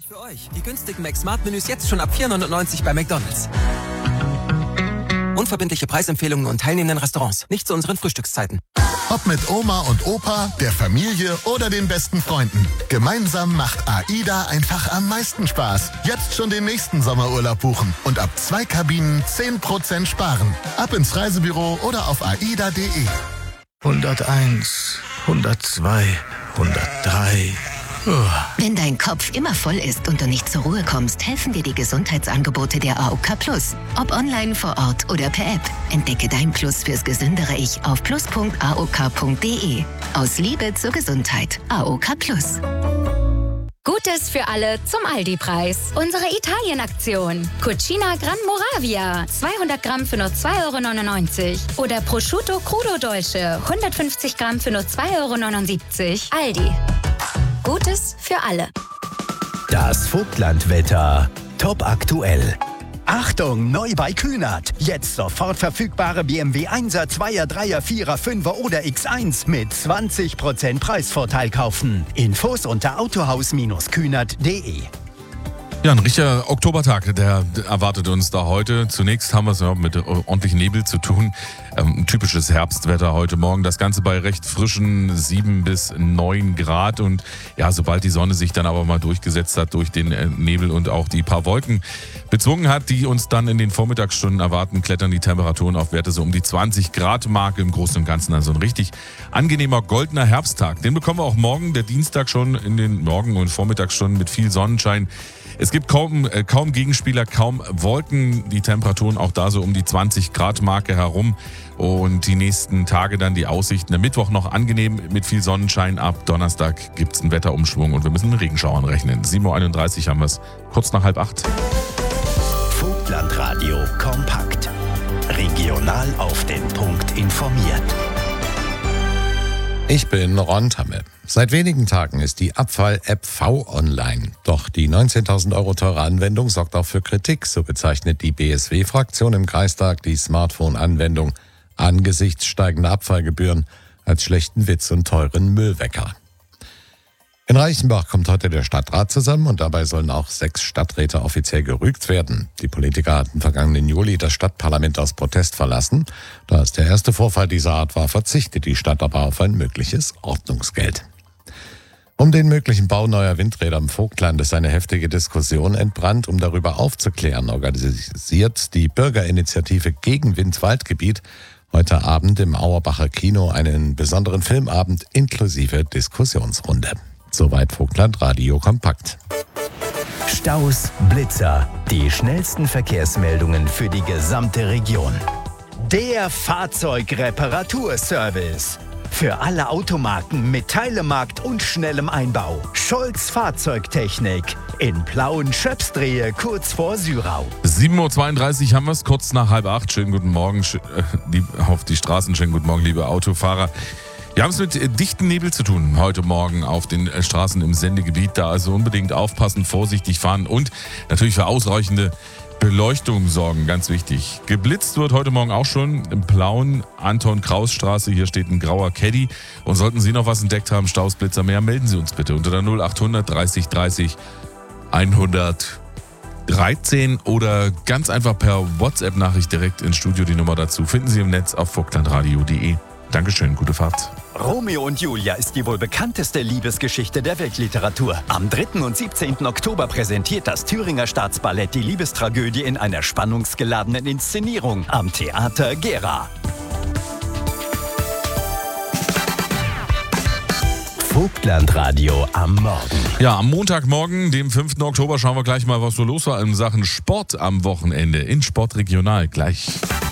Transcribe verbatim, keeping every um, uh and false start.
Für euch die günstigen McSmart-Menüs jetzt schon ab vier neunundneunzig bei McDonald's. Unverbindliche Preisempfehlungen und teilnehmenden Restaurants. Nicht zu unseren Frühstückszeiten. Ob mit Oma und Opa, der Familie oder den besten Freunden. Gemeinsam macht AIDA einfach am meisten Spaß. Jetzt schon den nächsten Sommerurlaub buchen und ab zwei Kabinen zehn Prozent sparen. Ab ins Reisebüro oder auf aida punkt de. hunderteins, hundertzwei, hundertdrei. Wenn dein Kopf immer voll ist und du nicht zur Ruhe kommst, helfen dir die Gesundheitsangebote der A O K Plus. Ob online, vor Ort oder per App. Entdecke dein Plus fürs gesündere Ich auf plus punkt a o k punkt de. Aus Liebe zur Gesundheit. A O K Plus. Gutes für alle zum Aldi-Preis. Unsere Italien-Aktion. Cucina Gran Moravia. zweihundert Gramm für nur zwei Euro neunundneunzig. Oder Prosciutto Crudo Dolce. hundertfünfzig Gramm für nur zwei Euro neunundsiebzig. Aldi. Gutes für alle. Das Vogtlandwetter. Top aktuell. Achtung, neu bei Kühnert. Jetzt sofort verfügbare B M W Einser, Zweier, Dreier, Vierer, Fünfer oder X eins mit zwanzig Prozent Preisvorteil kaufen. Infos unter autohaus Kühnert punkt de. Ja, ein richtiger Oktobertag, der erwartet uns da heute. Zunächst haben wir es ja mit ordentlichem Nebel zu tun. Ähm, typisches Herbstwetter heute Morgen. Das Ganze bei recht frischen sieben bis neun Grad. Und ja, sobald die Sonne sich dann aber mal durchgesetzt hat durch den Nebel und auch die paar Wolken bezwungen hat, die uns dann in den Vormittagsstunden erwarten, klettern die Temperaturen auf Werte so um die zwanzig Grad Marke im Großen und Ganzen. Also ein richtig angenehmer goldener Herbsttag. Den bekommen wir auch morgen, der Dienstag, schon in den Morgen- und Vormittagsstunden mit viel Sonnenschein. Es gibt kaum, äh, kaum Gegenspieler, kaum Wolken. Die Temperaturen auch da so um die zwanzig Grad Marke herum. Und die nächsten Tage dann die Aussichten. Am Mittwoch noch angenehm mit viel Sonnenschein. Ab Donnerstag gibt es einen Wetterumschwung und wir müssen mit Regenschauern rechnen. sieben Uhr einunddreißig haben wir es, kurz nach halb acht. Vogtlandradio kompakt. Regional auf den Punkt informiert. Ich bin Ron Tamme. Seit wenigen Tagen ist die Abfall-App V online. Doch die neunzehntausend Euro teure Anwendung sorgt auch für Kritik. So bezeichnet die B S W-Fraktion im Kreistag die Smartphone-Anwendung angesichts steigender Abfallgebühren als schlechten Witz und teuren Müllwecker. In Reichenbach kommt heute der Stadtrat zusammen und dabei sollen auch sechs Stadträte offiziell gerügt werden. Die Politiker hatten vergangenen Juli das Stadtparlament aus Protest verlassen. Da es der erste Vorfall dieser Art war, verzichtet die Stadt aber auf ein mögliches Ordnungsgeld. Um den möglichen Bau neuer Windräder im Vogtland ist eine heftige Diskussion entbrannt. Um darüber aufzuklären, organisiert die Bürgerinitiative gegen Windwaldgebiet heute Abend im Auerbacher Kino einen besonderen Filmabend inklusive Diskussionsrunde. Soweit Vogtlandradio kompakt. Staus, Blitzer, die schnellsten Verkehrsmeldungen für die gesamte Region. Der Fahrzeugreparaturservice. Für alle Automarken mit Teilemarkt und schnellem Einbau. Scholz Fahrzeugtechnik. In Plauen-Schöpsdrehe kurz vor Syrau. sieben Uhr zweiunddreißig haben wir es, kurz nach halb acht. Schönen guten Morgen sch- äh, lieb, auf die Straßen. Schönen guten Morgen, liebe Autofahrer. Wir haben es mit äh, dichtem Nebel zu tun heute Morgen auf den äh, Straßen im Sendegebiet. Da also unbedingt aufpassen, vorsichtig fahren und natürlich für ausreichende Beleuchtung sorgen, ganz wichtig. Geblitzt wird heute Morgen auch schon im Plauen, Anton-Kraus-Straße. Hier steht ein grauer Caddy. Und sollten Sie noch was entdeckt haben, Staus, Blitzer mehr, melden Sie uns bitte unter der null achthundert dreißig dreißig hundertdreizehn oder ganz einfach per WhatsApp-Nachricht direkt ins Studio. Die Nummer dazu finden Sie im Netz auf vogtlandradio punkt de. Dankeschön, gute Fahrt. Romeo und Julia ist die wohl bekannteste Liebesgeschichte der Weltliteratur. Am dritten und siebzehnten Oktober präsentiert das Thüringer Staatsballett die Liebestragödie in einer spannungsgeladenen Inszenierung am Theater Gera. Vogtlandradio am Morgen. Ja, am Montagmorgen, dem fünften Oktober, schauen wir gleich mal, was so los war in Sachen Sport am Wochenende in Sportregional. Gleich.